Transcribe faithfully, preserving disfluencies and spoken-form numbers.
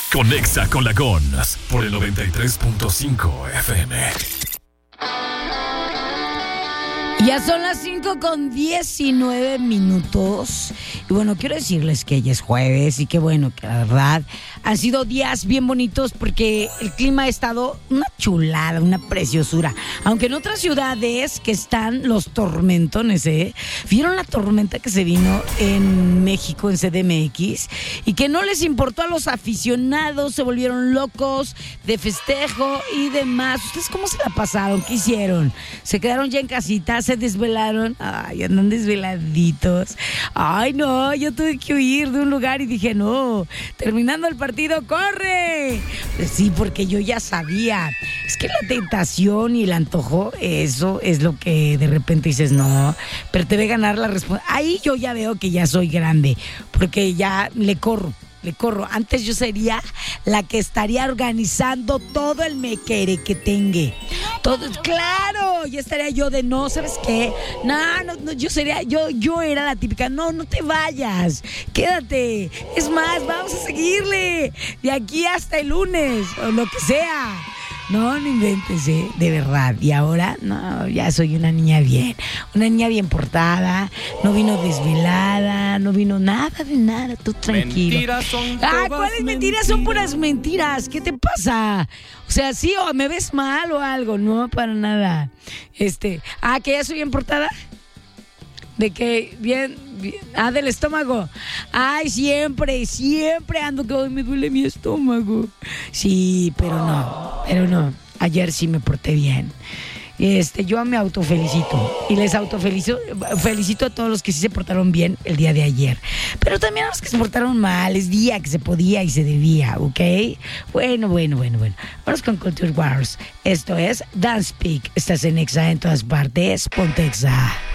Conexa con la Gons por el noventa y tres punto cinco F M. Ya son las cinco con diecinueve minutos. Y bueno, quiero decirles que ya es jueves y que bueno, que la verdad han sido días bien bonitos porque el clima ha estado una chulada, una preciosura. Aunque en otras ciudades que están los tormentones, ¿eh? ¿Vieron la tormenta que se vino en México, en C D M X? Y que no les importó a los aficionados, se volvieron locos de festejo y demás. ¿Ustedes cómo se la pasaron? ¿Qué hicieron? ¿Se quedaron ya en casita? ¿Se desvelaron? Ay, andan desveladitos. Ay, no, yo tuve que huir de un lugar y dije, no, terminando el partido, ¡corre! Pues sí, porque yo ya sabía. Es que la tentación y el antojo, eso es lo que de repente dices, no, pero te ve ganar la respuesta. Ahí yo ya veo que ya soy grande, porque ya le corro. Le corro. Antes yo sería la que estaría organizando todo el mequere que tenga. Todo, claro, ya estaría yo de no, ¿sabes qué? No, no, no, yo sería, yo, yo era la típica, no, no te vayas, quédate. Es más, vamos a seguirle de aquí hasta el lunes, o lo que sea. No, no inventes, ¿eh? De verdad. Y ahora, no, ya soy una niña bien. Una niña bien portada. No vino desvelada. No vino nada de nada. Tú tranquilo. Mentiras son Ah, todas ¿cuáles mentiras? Son puras mentiras. ¿Qué te pasa? O sea, sí, o me ves mal o algo. No, para nada. Este, ah, que ya soy bien portada. De que bien, bien, ah, del estómago. Ay, siempre, siempre ando que hoy me duele mi estómago. Sí, pero no, pero no. Ayer sí me porté bien. Este, yo me autofelicito y les autofelicito felicito a todos los que sí se portaron bien el día de ayer, pero también a los que se portaron mal. Es día que se podía y se debía, ¿ok? Bueno, bueno, bueno, bueno. Vamos con Culture Wars. Esto es Dance Peak. Estás en Exa en todas partes. Ponte Exa.